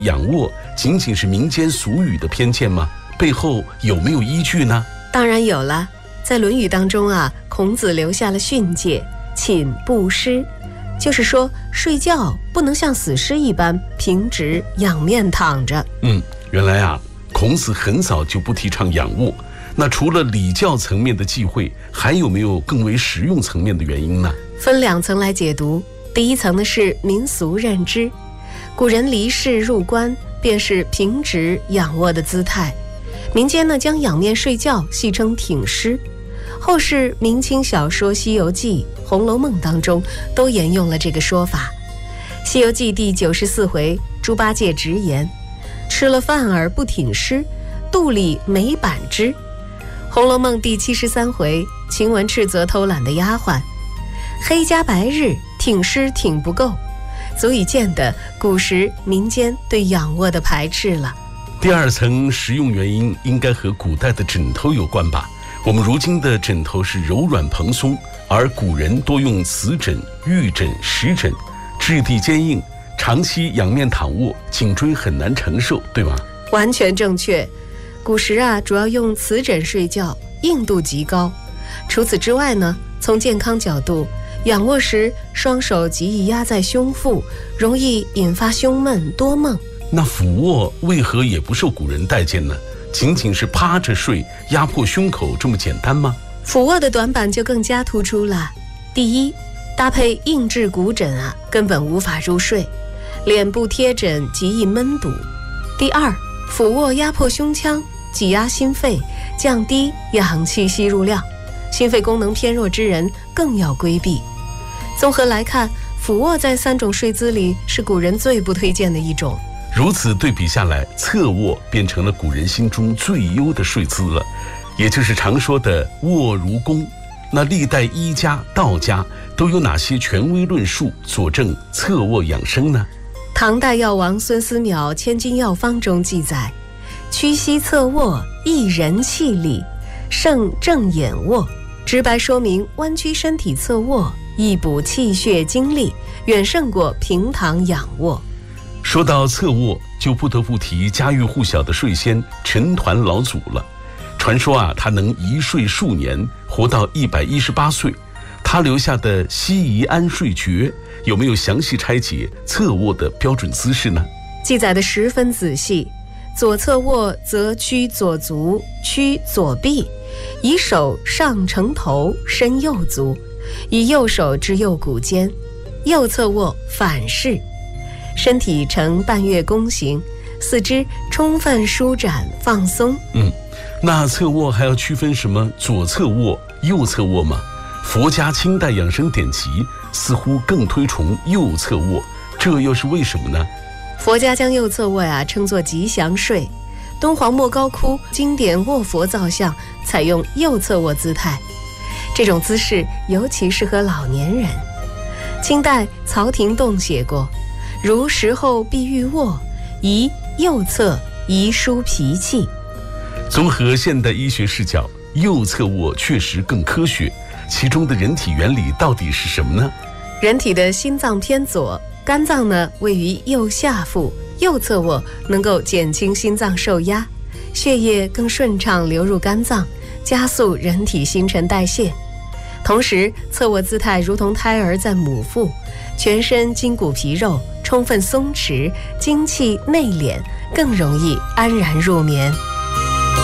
仰卧仅仅是民间俗语的偏见吗？背后有没有依据呢？ 当然有了，在《论语》当中啊，孔子留下了训诫，寝不失，就是说睡觉不能像死尸一般平直仰面躺着。 原来啊，孔子很早就不提倡仰卧。那除了礼教层面的忌讳，还有没有更为实用层面的原因呢？ 分两层来解读。第一层呢是民俗认知，古人离世入棺便是平直仰卧的姿态，民间呢将仰面睡觉戏称挺尸。后世明清小说《西游记》《红楼梦》当中都沿用了这个说法。《西游记》第94回，猪八戒直言：吃了饭而不挺尸，肚里没板之。《红楼梦》第73回，晴雯斥责偷懒的丫鬟：黑加白日，挺尸挺不够，足以见得古时民间对仰卧的排斥了。 第二层实用原因应该和古代的枕头有关吧？我们如今的枕头是柔软蓬松，而古人多用瓷枕、玉枕、石枕，质地坚硬，长期仰面躺卧，颈椎很难承受，对吗？ 完全正确。古时啊，主要用瓷枕睡觉，硬度极高。除此之外呢，从健康角度，仰卧时双手极易压在胸腹，容易引发胸闷多梦。 那俯卧为何也不受古人待见呢？仅仅是趴着睡，压迫胸口这么简单吗？ 俯卧的短板就更加突出了。第一，搭配硬质骨枕啊，根本无法入睡，脸部贴枕极易闷堵。第二，俯卧压迫胸腔，挤压心肺，降低氧气吸入量，心肺功能偏弱之人更要规避。综合来看，俯卧在3种睡姿里是古人最不推荐的一种。 如此对比下来，侧卧变成了古人心中最优的睡姿了，也就是常说的卧如弓。那历代医家、道家都有哪些权威论述佐证侧卧养生呢？ 唐代药王孙思邈《千金药方》中记载：屈膝侧卧，益人气力，胜正眼卧，直白说明弯曲身体侧卧益补气血精力，远胜过平躺仰卧。 说到侧卧，就不得不提家喻户晓的睡仙陈抟老祖了。传说啊，他能一睡数年，活到118岁。他留下的西夷安睡诀有没有详细拆解侧卧的标准姿势呢？ 记载的十分仔细。左侧卧则屈左足，屈左臂，以手上承头，伸右足，以右手至右骨间；右侧卧反式，身体呈半月弓形，四肢充分舒展放松。 那侧卧还要区分什么左侧卧、右侧卧吗？佛家清代养生典籍似乎更推崇右侧卧，这又是为什么呢？ 佛家将右侧卧称作吉祥睡，敦煌莫高窟经典卧佛造像采用右侧卧姿态，这种姿势尤其适合老年人。清代曹廷栋写过：如食后必欲卧，宜右侧，宜舒脾气。 综合现代医学视角，右侧卧确实更科学，其中的人体原理到底是什么呢？ 人体的心脏偏左，肝脏呢位于右下腹，右侧卧能够减轻心脏受压，血液更顺畅流入肝脏，加速人体新陈代谢。同时，侧卧姿态如同胎儿在母腹，全身筋骨皮肉充分松弛，精气内敛，更容易安然入眠。